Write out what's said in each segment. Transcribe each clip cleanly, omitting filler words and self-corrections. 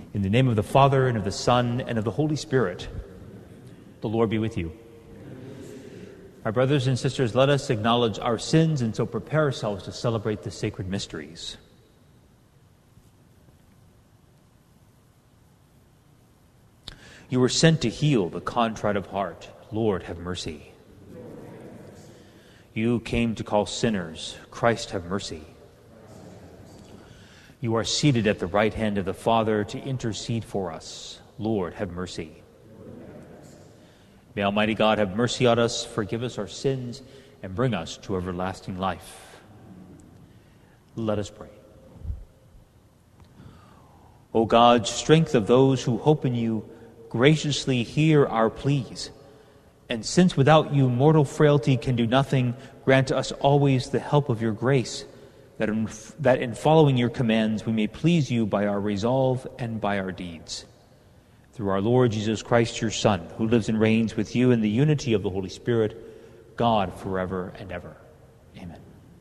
In the name of the Father, and of the Son, and of the Holy Spirit, the Lord be with you. My brothers and sisters, let us acknowledge our sins and so prepare ourselves to celebrate the sacred mysteries. You were sent to heal the contrite of heart. Lord, have mercy. You came to call sinners. Christ, have mercy. You are seated at the right hand of the Father to intercede for us. Lord, have mercy. May Almighty God have mercy on us, forgive us our sins, and bring us to everlasting life. Let us pray. O God, strength of those who hope in you, graciously hear our pleas. And since without you mortal frailty can do nothing, grant us always the help of your grace, that in following your commands we may please you by our resolve and by our deeds. Through our Lord Jesus Christ, your Son, who lives and reigns with you in the unity of the Holy Spirit, God forever and ever. Amen.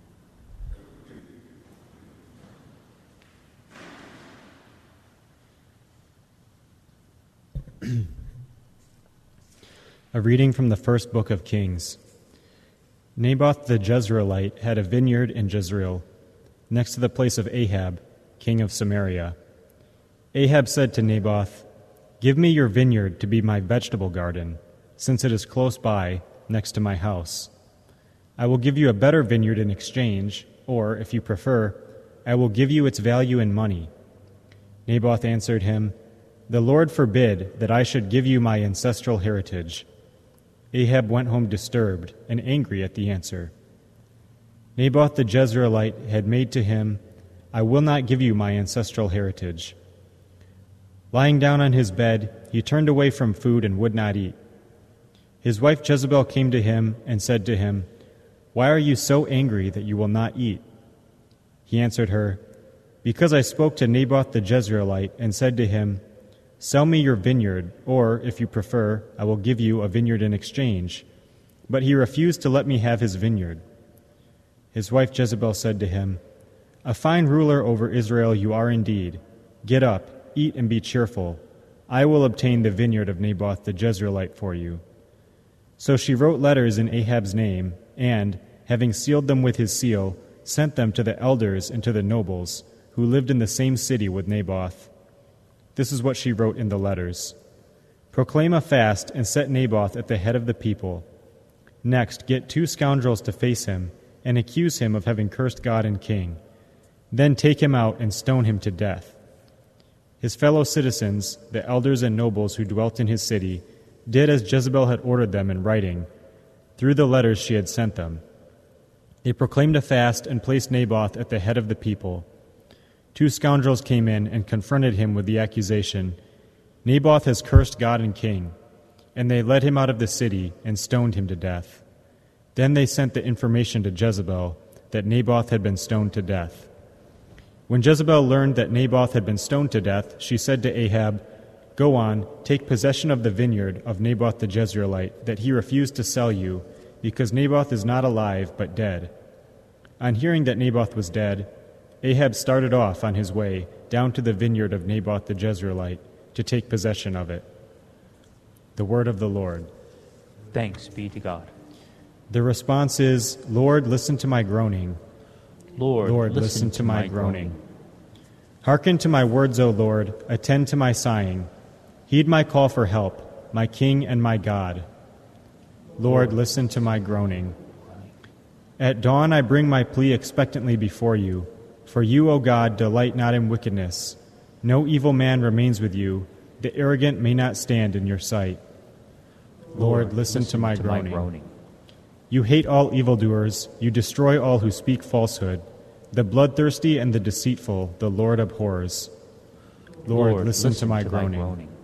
A reading from the first book of Kings. Naboth the Jezreelite had a vineyard in Jezreel, next to the place of Ahab, king of Samaria. Ahab said to Naboth, "Give me your vineyard to be my vegetable garden, since it is close by, next to my house. I will give you a better vineyard in exchange, or, if you prefer, I will give you its value in money." Naboth answered him, "The Lord forbid that I should give you my ancestral heritage." Ahab went home disturbed and angry at the answer. Naboth the Jezreelite had made to him, "I will not give you my ancestral heritage." Lying down on his bed, he turned away from food and would not eat. His wife Jezebel came to him and said to him, "Why are you so angry that you will not eat?" He answered her, "Because I spoke to Naboth the Jezreelite and said to him, 'Sell me your vineyard, or, if you prefer, I will give you a vineyard in exchange.' But he refused to let me have his vineyard." His wife Jezebel said to him, "A fine ruler over Israel you are indeed. Get up, eat and be cheerful. I will obtain the vineyard of Naboth the Jezreelite for you." So she wrote letters in Ahab's name, and, having sealed them with his seal, sent them to the elders and to the nobles, who lived in the same city with Naboth. This is what she wrote in the letters. "Proclaim a fast and set Naboth at the head of the people. Next, get 2 scoundrels to face him and accuse him of having cursed God and king. Then take him out and stone him to death." His fellow citizens, the elders and nobles who dwelt in his city, did as Jezebel had ordered them in writing, through the letters she had sent them. They proclaimed a fast and placed Naboth at the head of the people. 2 scoundrels came in and confronted him with the accusation, "Naboth has cursed God and king," and they led him out of the city and stoned him to death. Then they sent the information to Jezebel that Naboth had been stoned to death. When Jezebel learned that Naboth had been stoned to death, she said to Ahab, "Go on, take possession of the vineyard of Naboth the Jezreelite that he refused to sell you, because Naboth is not alive but dead." On hearing that Naboth was dead, Ahab started off on his way down to the vineyard of Naboth the Jezreelite to take possession of it. The word of the Lord. Thanks be to God. The response is, "Lord, listen to my groaning." Lord, listen to my groaning. Hearken to my words, O Lord, attend to my sighing. Heed my call for help, my King and my God. Lord, listen to my groaning. At dawn I bring my plea expectantly before you. For you, O God, delight not in wickedness. No evil man remains with you. The arrogant may not stand in your sight. Lord, listen to my groaning. You hate all evildoers. You destroy all who speak falsehood. The bloodthirsty and the deceitful the Lord abhors. Lord, listen to my groaning.